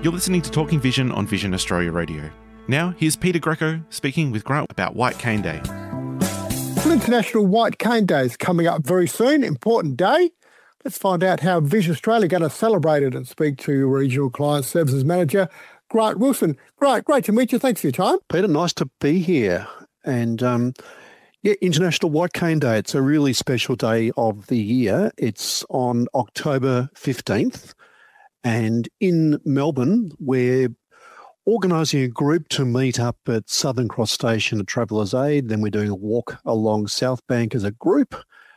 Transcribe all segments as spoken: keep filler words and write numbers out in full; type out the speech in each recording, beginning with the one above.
You're listening to Talking Vision on Vision Australia Radio. Now, here's Peter Greco speaking with Grant about White Cane Day. Well, International White Cane Day is coming up very soon. Important day. Let's find out how Vision Australia are going to celebrate it and speak to Regional Client Services Manager, Grant Wilson. Grant, great to meet you. Thanks for your time. Peter, nice to be here. And um, yeah, International White Cane Day. It's a really special day of the year. It's on October fifteenth. And in Melbourne, we're organising a group to meet up at Southern Cross Station at Travellers Aid. Then we're doing a walk along South Bank as a group.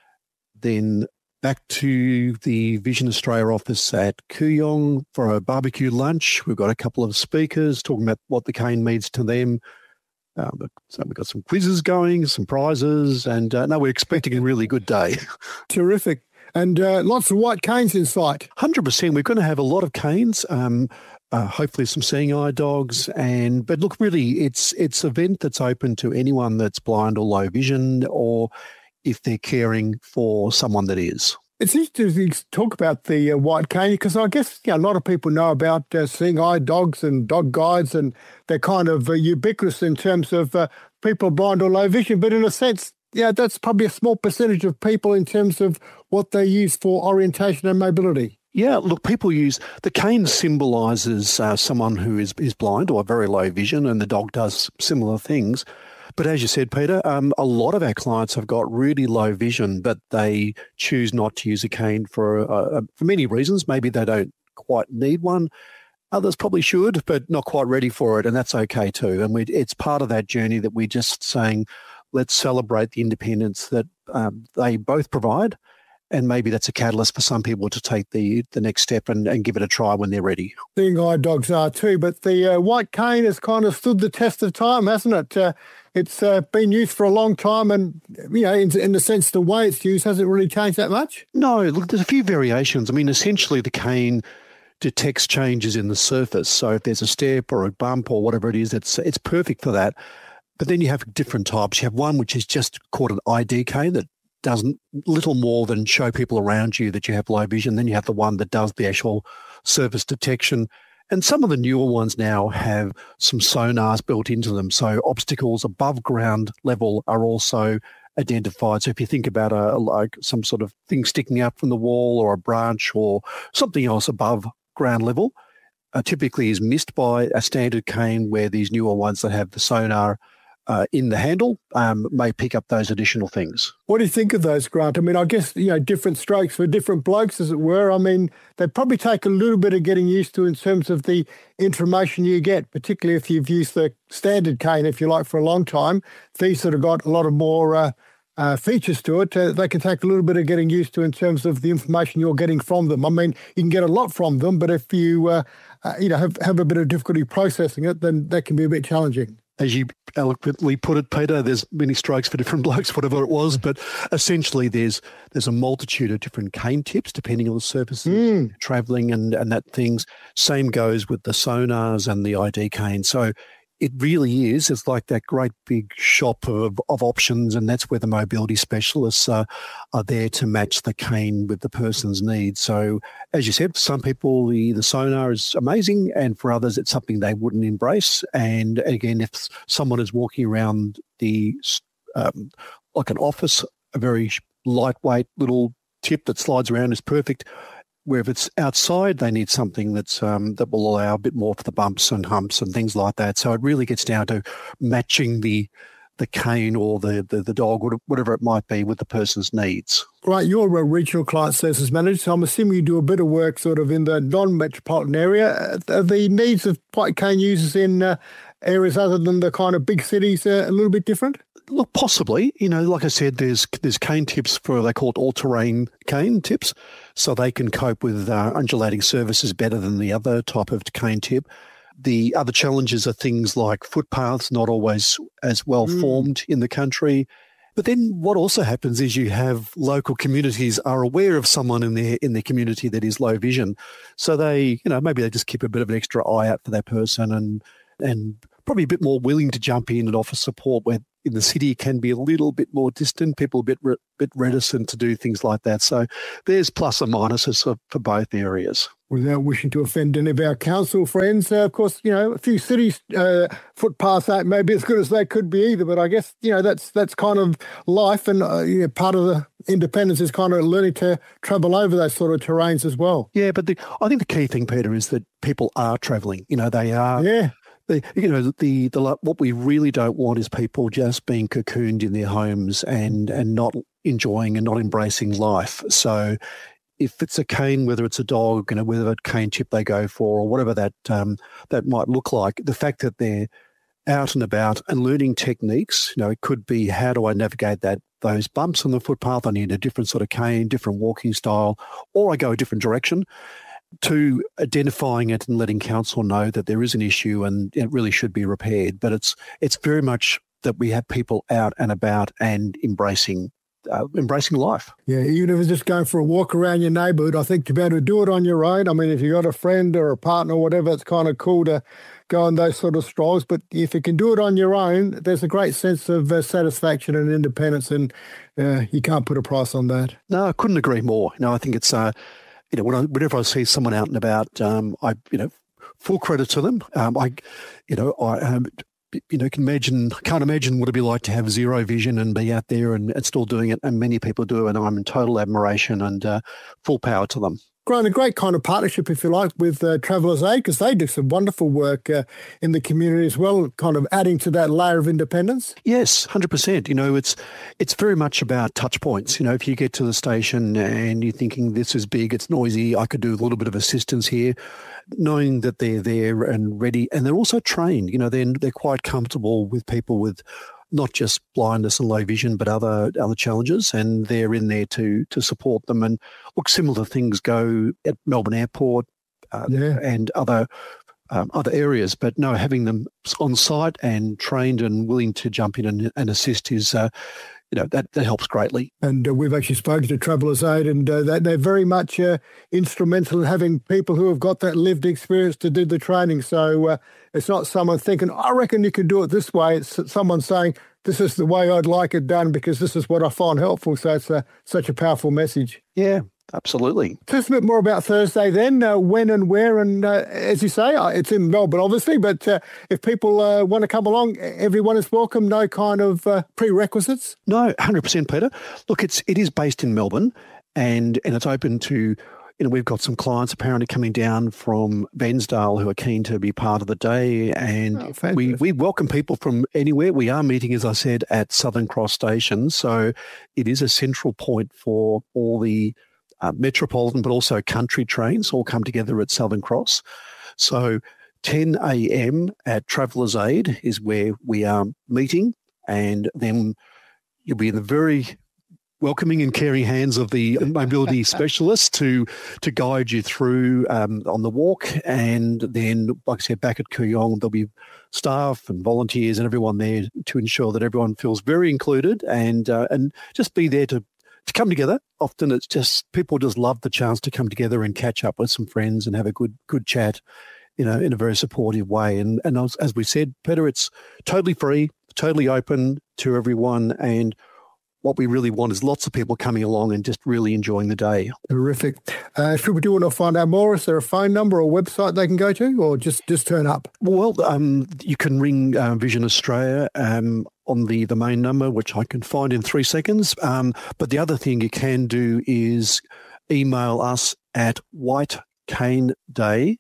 Then back to the Vision Australia office at Kooyong for a barbecue lunch. We've got a couple of speakers talking about what the cane means to them. Um, so we've got some quizzes going, some prizes, and uh, no, we're expecting a really good day. Terrific. And uh, lots of white canes in sight. one hundred percent. We're going to have a lot of canes, um, uh, hopefully some seeing eye dogs. And But look, really, it's it's an event that's open to anyone that's blind or low vision, or if they're caring for someone that is. It's interesting to talk about the uh, white cane because I guess you know, a lot of people know about uh, seeing eye dogs and dog guides, and they're kind of uh, ubiquitous in terms of uh, people blind or low vision. But in a sense, yeah, that's probably a small percentage of people in terms of what they use for orientation and mobility. Yeah, look, people use, the cane symbolises uh, someone who is, is blind or very low vision, and the dog does similar things. But as you said, Peter, um, a lot of our clients have got really low vision, but they choose not to use a cane for, uh, for many reasons. Maybe they don't quite need one. Others probably should, but not quite ready for it, and that's okay too. And we, it's part of that journey that we're just saying, let's celebrate the independence that um, they both provide, and maybe that's a catalyst for some people to take the, the next step and, and give it a try when they're ready. Seeing eye dogs are too, but the uh, white cane has kind of stood the test of time, hasn't it? Uh, it's uh, been used for a long time, and you know, in, in the sense the way it's used hasn't really changed that much. No, look, there's a few variations. I mean, essentially the cane detects changes in the surface. So if there's a step or a bump or whatever it is, it's it's perfect for that. But then you have different types. You have one which is just called an I D cane that does little more than show people around you that you have low vision. Then you have the one that does the actual surface detection. And some of the newer ones now have some sonars built into them. So obstacles above ground level are also identified. So if you think about a like some sort of thing sticking up from the wall or a branch or something else above ground level, uh, typically is missed by a standard cane, where these newer ones that have the sonar Uh, in the handle um, may pick up those additional things. What do you think of those, Grant? I mean, I guess, you know, different strokes for different blokes, as it were. I mean, they probably take a little bit of getting used to in terms of the information you get, particularly if you've used the standard cane, if you like, for a long time. These sort of got a lot of more uh, uh, features to it. Uh, they can take a little bit of getting used to in terms of the information you're getting from them. I mean, you can get a lot from them, but if you, uh, uh, you know, have, have a bit of difficulty processing it, then that can be a bit challenging. As you eloquently put it, Peter, there's many strokes for different blokes, whatever it was, but essentially there's there's a multitude of different cane tips depending on the surface mm. travelling and, and that things. Same goes with the sonars and the I D cane. So it really is, it's like that great big shop of, of options, and that's where the mobility specialists uh, are there to match the cane with the person's needs. So as you said, for some people the, the sonar is amazing, and for others it's something they wouldn't embrace. And again, if someone is walking around the um, like an office, a very lightweight little tip that slides around is perfect. Where if it's outside, they need something that's um, that will allow a bit more for the bumps and humps and things like that. So it really gets down to matching the the cane or the, the, the dog, or whatever it might be, with the person's needs. Right, you're a regional client services manager, so I'm assuming you do a bit of work sort of in the non-metropolitan area. Are the needs of white cane users in uh, areas other than the kind of big cities uh, a little bit different? Look, possibly. You know, like I said, there's there's cane tips for, they call it all-terrain cane tips, so they can cope with uh, undulating surfaces better than the other type of cane tip. The other challenges are things like footpaths, not always as well mm. formed in the country. But then what also happens is you have local communities are aware of someone in their in their community that is low vision. So they, you know, maybe they just keep a bit of an extra eye out for that person, and and probably a bit more willing to jump in and offer support where in the city can be a little bit more distant. People a bit re- bit reticent to do things like that. So there's plus and minuses for, for both areas. Without wishing to offend any of our council friends, uh, of course, you know, a few cities uh, footpaths aren't maybe as good as they could be either. But I guess, you know, that's that's kind of life, and uh, you know, part of the independence is kind of learning to travel over those sort of terrains as well. Yeah, but the, I think the key thing, Peter, is that people are travelling. You know, they are. Yeah. The, you know, the, the what we really don't want is people just being cocooned in their homes and and not enjoying and not embracing life. So if it's a cane, whether it's a dog, you know, whether a cane chip they go for or whatever that um, that might look like, the fact that they're out and about and learning techniques, you know, it could be, how do I navigate that those bumps on the footpath? I need a different sort of cane, different walking style, or I go a different direction, to identifying it and letting council know that there is an issue and it really should be repaired. But it's it's very much that we have people out and about and embracing uh, embracing life. Yeah, even if it's just going for a walk around your neighbourhood, I think to be able to do it on your own. I mean, if you've got a friend or a partner or whatever, it's kind of cool to go on those sort of strolls. But if you can do it on your own, there's a great sense of uh, satisfaction and independence, and uh, you can't put a price on that. No, I couldn't agree more. No, I think it's... Uh, You know, when I, whenever I see someone out and about, um, I, you know, full credit to them. Um, I, you know, I, um, you know, can imagine, can't imagine what it'd be like to have zero vision and be out there and, and still doing it. And many people do, and I'm in total admiration and uh, full power to them. Grown a great kind of partnership, if you like, with uh, Travellers Aid, because they do some wonderful work uh, in the community as well, kind of adding to that layer of independence. Yes, one hundred percent. You know, it's it's very much about touch points. You know, if you get to the station and you're thinking this is big, it's noisy, I could do a little bit of assistance here, knowing that they're there and ready, and they're also trained. You know, they're, they're quite comfortable with people with not just blindness and low vision, but other other challenges, and they're in there to to support them. And look, similar things go at Melbourne Airport uh, yeah. and other um, other areas. But no, having them on site and trained and willing to jump in and, and assist is, uh, you know, that, that helps greatly. And uh, we've actually spoken to Travellers Aid, and uh, they, they're very much uh, instrumental in having people who have got that lived experience to do the training. So uh, it's not someone thinking, I reckon you can do it this way. It's someone saying, this is the way I'd like it done because this is what I find helpful. So it's a, such a powerful message. Yeah, absolutely. Tell us a bit more about Thursday then, uh, when and where. And uh, as you say, uh, it's in Melbourne, obviously, but uh, if people uh, want to come along, everyone is welcome, no kind of uh, prerequisites? No, one hundred percent, Peter. Look, it's, it is based in Melbourne, and, and it's open to... You know, we've got some clients apparently coming down from Bairnsdale who are keen to be part of the day, and oh, we, we welcome people from anywhere. We are meeting, as I said, at Southern Cross Station, so it is a central point for all the uh, metropolitan but also country trains all come together at Southern Cross. So ten a.m. at Travellers Aid is where we are meeting, and then you'll be in the very welcoming and caring hands of the mobility specialists to to guide you through um, on the walk. And then, like I said, back at Kooyong, there'll be staff and volunteers and everyone there to ensure that everyone feels very included and uh, and just be there to, to come together. Often it's just, people just love the chance to come together and catch up with some friends and have a good good chat, you know, in a very supportive way. And, and as, as we said, Peter, it's totally free, totally open to everyone, and what we really want is lots of people coming along and just really enjoying the day. Terrific. Uh, if people do want to find out more, is there a phone number or website they can go to, or just, just turn up? Well, um, you can ring uh, Vision Australia um, on the, the main number, which I can find in three seconds. Um, but the other thing you can do is email us at whitecaneday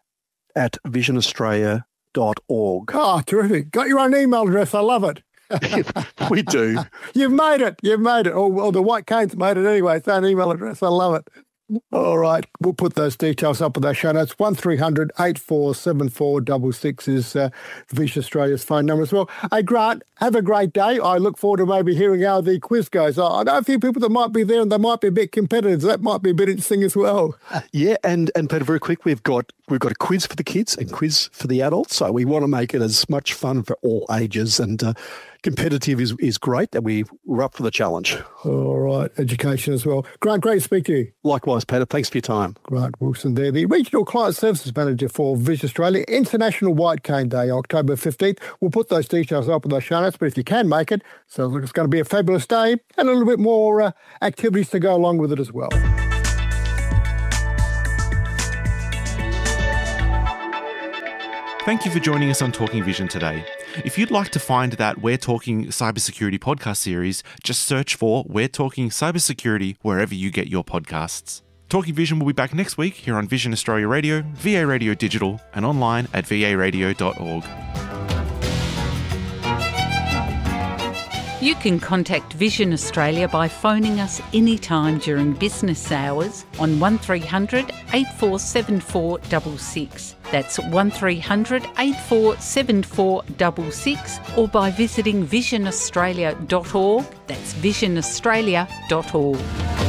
at vision australia dot org. Oh, terrific. Got your own email address. I love it. We do. You've made it. You've made it. Or, or the White Canes made it anyway. It's an email address. I love it. All right. We'll put those details up with our show notes. one three hundred eight four seven four six six is uh, Vision Australia's phone number as well. Hey, Grant, have a great day. I look forward to maybe hearing how the quiz goes. I know a few people that might be there and they might be a bit competitive. That might be a bit interesting as well. Yeah, and, and Peter, very quick, we've got we've got a quiz for the kids and quiz for the adults. So we want to make it as much fun for all ages, and uh, competitive is, is great, and we, we're up for the challenge. All right, education as well. Grant, great to speak to you. Likewise, Peter. Thanks for your time. Grant Wilson there, the Regional Client Services Manager for Vision Australia. International White Cane Day, October fifteenth. We'll put those details up in those show notes, but if you can make it, sounds like it's going to be a fabulous day and a little bit more uh, activities to go along with it as well. Thank you for joining us on Talking Vision today. If you'd like to find that We're Talking Cybersecurity podcast series, just search for We're Talking Cybersecurity wherever you get your podcasts. Talking Vision will be back next week here on Vision Australia Radio, V A Radio Digital, and online at v a radio dot org. You can contact Vision Australia by phoning us anytime during business hours on one three hundred, eight four seven four six six. That's one three hundred, eight four seven four six six, or by visiting vision australia dot org. That's vision australia dot org.